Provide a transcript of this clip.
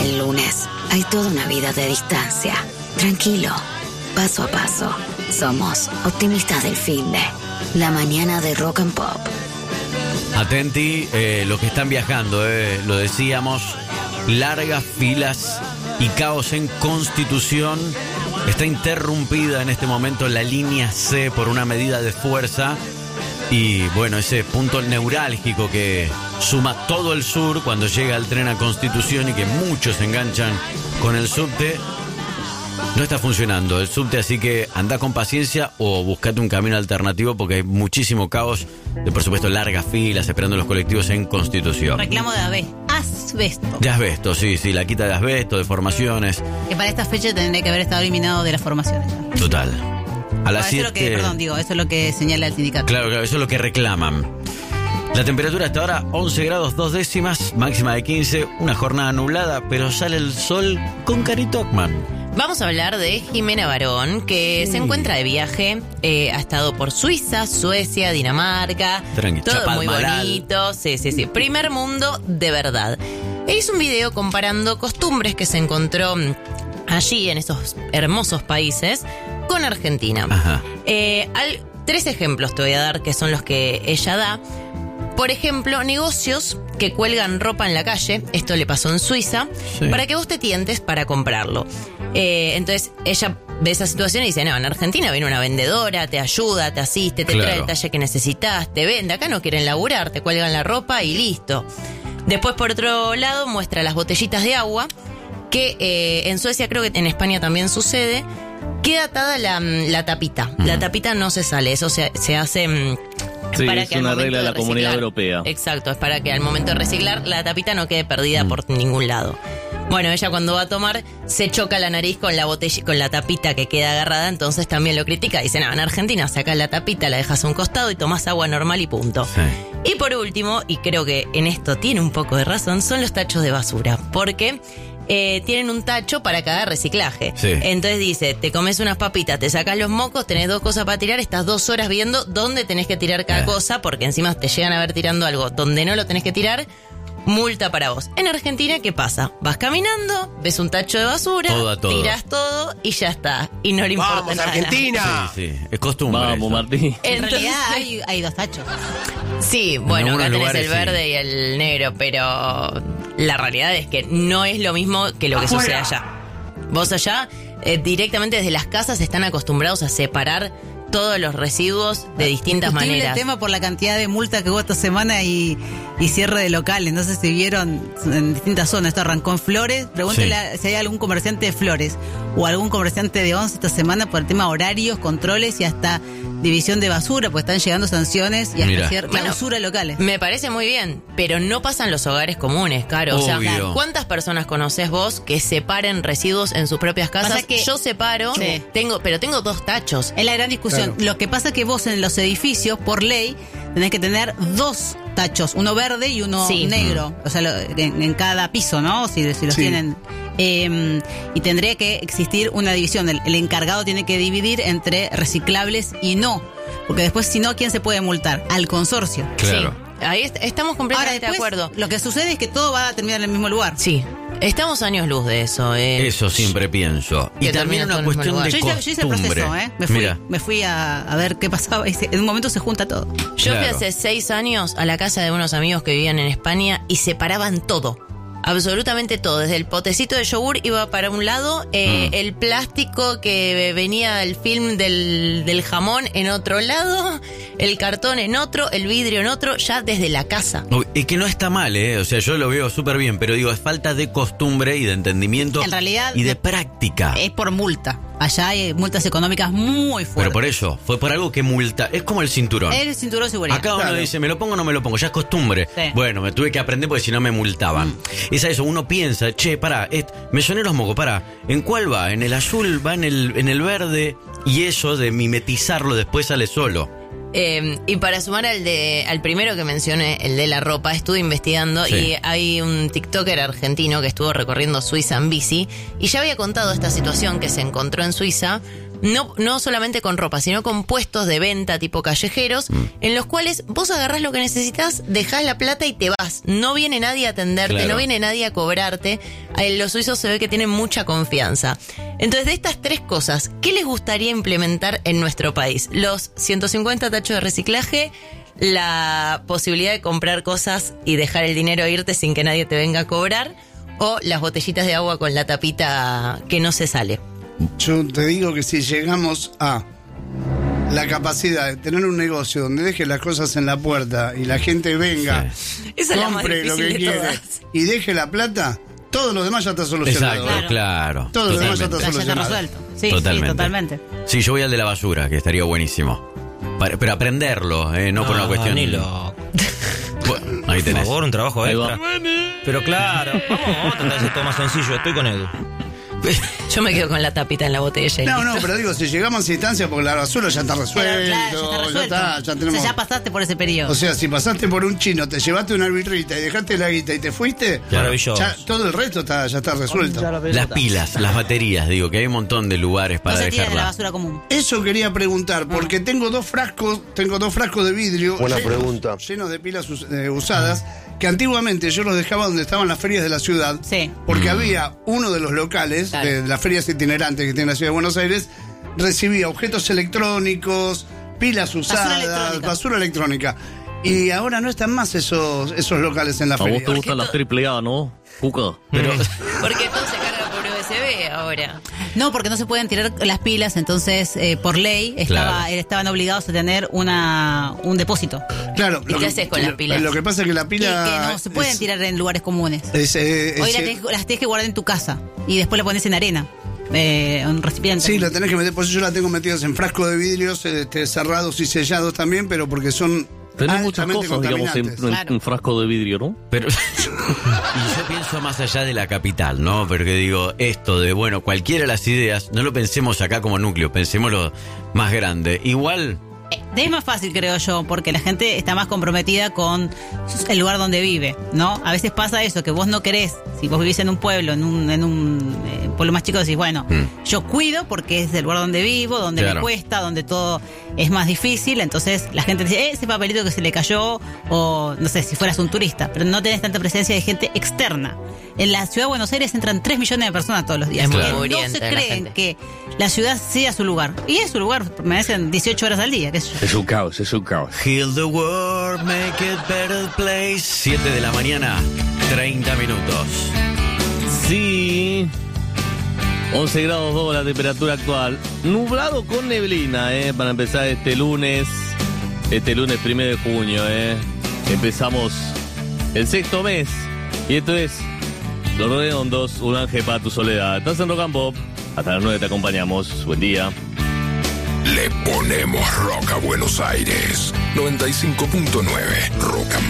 El lunes hay toda una vida de distancia. Tranquilo, paso a paso. Somos optimistas del finde. La mañana de Rock and Pop. Atenti, los que están viajando, lo decíamos, largas filas y caos en Constitución. Está interrumpida en este momento la línea C por una medida de fuerza. Y bueno, ese punto neurálgico que suma todo el sur cuando llega el tren a Constitución y que muchos se enganchan con el subte. No está funcionando el subte, así que anda con paciencia o buscate un camino alternativo porque hay muchísimo caos. De, por supuesto, largas filas esperando los colectivos en Constitución. Reclamo de asbesto. De asbesto, sí, la quita de asbesto, de formaciones. Que para esta fecha tendría que haber estado eliminado de las formaciones. Total. A las 7... eso es lo que señala el sindicato. Claro, eso es lo que reclaman. La temperatura hasta ahora 11 grados 2 décimas, máxima de 15, una jornada nublada, pero sale el sol con Carito Ockman. Vamos a hablar de Jimena Barón, que se encuentra de viaje, ha estado por Suiza, Suecia, Dinamarca, todo muy bonito, sí. Primer mundo de verdad. E hizo un video comparando costumbres que se encontró allí en esos hermosos países con Argentina. Ajá. 3 ejemplos te voy a dar que son los que ella da. Por ejemplo, negocios que cuelgan ropa en la calle, esto le pasó en Suiza, para que vos te tientes para comprarlo. Entonces ella ve esa situación y dice, no, en Argentina viene una vendedora, te ayuda, te asiste, te trae el talle que necesitas, te vende, acá no quieren laburar, te cuelgan la ropa y listo. Después, por otro lado, muestra las botellitas de agua, que en Suecia, creo que en España también sucede, queda atada la tapita. La tapita no se sale, eso se hace... Sí, para es que una al regla de la reciclar, Comunidad Europea. Exacto, es para que al momento de reciclar la tapita no quede perdida por ningún lado. Bueno, ella cuando va a tomar se choca la nariz con la botella, con la tapita que queda agarrada, entonces también lo critica. Dice, no, en Argentina sacás la tapita, la dejas a un costado y tomás agua normal y punto. Sí. Y por último, y creo que en esto tiene un poco de razón, son los tachos de basura. Porque tienen un tacho para cada reciclaje. Sí. Entonces dice, te comes unas papitas, te sacas los mocos, tenés 2 cosas para tirar, estás 2 horas viendo dónde tenés que tirar cada cosa, porque encima te llegan a ver tirando algo donde no lo tenés que tirar, multa para vos. En Argentina, ¿qué pasa? Vas caminando, ves un tacho de basura, todo. Tirás todo y ya está. Y no le importa ¡Vamos, nada. Argentina! Sí, es costumbre. Vamos, Martín. En realidad hay 2 tachos. Sí, bueno, acá tenés lugares, el verde y el negro, pero la realidad es que no es lo mismo que lo que sucede allá. Vos allá, directamente desde las casas están acostumbrados a separar todos los residuos de distintas maneras. El tema por la cantidad de multa que hubo esta semana y cierre de locales. No sé si vieron en distintas zonas. Esto arrancó en Flores. Pregúntale si hay algún comerciante de Flores o algún comerciante de Once esta semana por el tema horarios, controles y hasta división de basura, pues están llegando sanciones y hasta clausura locales. Me parece muy bien, pero no pasan los hogares comunes, Caro. O sea, ¿cuántas personas conocés vos que separen residuos en sus propias casas? Yo separo, pero tengo 2 tachos. Es la gran discusión. Claro. Lo que pasa es que vos en los edificios, por ley, tenés que tener 2 tachos, uno verde y uno negro, o sea, en cada piso, ¿no? Si los tienen. Y tendría que existir una división. El encargado tiene que dividir entre reciclables y no, porque después, si no, ¿quién se puede multar? Al consorcio. Claro. Sí. Ahí estamos completamente de acuerdo. Lo que sucede es que todo va a terminar en el mismo lugar. Sí. Estamos años luz de eso. Eso siempre pienso. Y también una cuestión de costumbre. Yo hice el proceso, Me fui a ver qué pasaba. En un momento se junta todo. Yo fui hace 6 años a la casa de unos amigos que vivían en España y separaban todo. Absolutamente todo, desde el potecito de yogur iba para un lado, el plástico que venía del film del jamón en otro lado, el cartón en otro, el vidrio en otro, ya desde la casa. Y que no está mal, o sea, yo lo veo súper bien, pero digo, es falta de costumbre y de entendimiento, en realidad, y de práctica. Es por multa. Allá hay multas económicas muy fuertes. Pero por eso, fue por algo que multa. Es como el cinturón. El cinturón de seguridad. Acá uno dice, ¿me lo pongo o no me lo pongo? Ya es costumbre. Sí. Bueno, me tuve que aprender porque si no me multaban. Es a eso, uno piensa, che, pará, me soné los mocos, pará, ¿en cuál va? ¿En el azul? ¿Va en el verde? Y eso de mimetizarlo después sale solo. Y para sumar al primero que mencioné, el de la ropa, estuve investigando y hay un TikToker argentino que estuvo recorriendo Suiza en bici y ya había contado esta situación que se encontró en Suiza no solamente con ropa, sino con puestos de venta tipo callejeros, en los cuales vos agarrás lo que necesitas, dejás la plata y te vas. No viene nadie a atenderte, no viene nadie a cobrarte. Los suizos se ve que tienen mucha confianza. Entonces, de estas 3 cosas, ¿qué les gustaría implementar en nuestro país? Los 150 tachos de reciclaje, la posibilidad de comprar cosas y dejar el dinero irte sin que nadie te venga a cobrar, o las botellitas de agua con la tapita que no se sale. Yo te digo que si llegamos a la capacidad de tener un negocio donde deje las cosas en la puerta y la gente venga, compre lo que quiere y deje la plata, todo lo demás ya está solucionado. Exacto, claro. Todo lo demás ya está solucionado. Resuelto. Sí, totalmente. Sí, yo voy al de la basura, que estaría buenísimo. Pero aprenderlo, no por una cuestión. Bueno, ahí tenés. Por favor, un trabajo extra. Pero claro, vamos a tratar de hacer todo más sencillo. Estoy con Edu. Yo me quedo con la tapita en la botella. No, pero digo, si llegamos a esa instancia, porque la basura ya está resuelto. Ya tenemos. O sea, ya pasaste por ese periodo. O sea, si pasaste por un chino, te llevaste una birrita y dejaste la guita y te fuiste, maravilloso. Ya, todo el resto ya está resuelto. Las pilas, las baterías, digo, que hay un montón de lugares para dejarla. La basura común. Eso quería preguntar, porque tengo dos frascos de vidrio. Buena pregunta. Llenos de pilas usadas, que antiguamente yo los dejaba donde estaban las ferias de la ciudad. Sí. Porque había uno de los locales de las ferias itinerantes que tiene la ciudad de Buenos Aires, recibía objetos electrónicos, pilas usadas, basura electrónica. Y ahora no están más esos locales en la feria. A vos te gustan las AAA, ¿no, Cuca? Pero porque todo se carga por USB ahora. No, porque no se pueden tirar las pilas, entonces por ley estaban obligados a tener un depósito. Claro. ¿Y qué haces con las pilas? Lo que pasa es que la pila... que no se pueden tirar en lugares comunes. Hoy las tenés que guardar en tu casa y después la pones en arena. Un recipiente. Sí, la tenés que meter, por eso yo la tengo metidas en frascos de vidrios cerrados y sellados también, pero porque son... Tenés muchas cosas, digamos, en un frasco de vidrio, ¿no? Pero y yo pienso más allá de la capital, ¿no? Porque digo, esto de, bueno, cualquiera de las ideas, no lo pensemos acá como núcleo, pensémoslo más grande. Igual... Es más fácil, creo yo, porque la gente está más comprometida con el lugar donde vive, ¿no? A veces pasa eso, que vos no querés, si vos vivís en un pueblo, en un pueblo más chico, decís, bueno, yo cuido porque es el lugar donde vivo, donde me cuesta, donde todo es más difícil, entonces la gente dice, ese papelito que se le cayó, o no sé, si fueras un turista, pero no tenés tanta presencia de gente externa. En la ciudad de Buenos Aires entran 3 millones de personas todos los días. Claro. No se creen que la ciudad sea su lugar. Y es su lugar, me hacen 18 horas al día. Es un caos. Heal the world, make it better place. 7 de la mañana, 30 minutos. Sí. 11 grados 2 la temperatura actual. Nublado con neblina, para empezar este lunes 1 de junio, Empezamos el 6º mes. Y esto es Los Redondos, un ángel para tu soledad. Estás en Rock and Pop. Hasta las 9 te acompañamos. Buen día. Le ponemos rock a Buenos Aires. 95.9 Rock and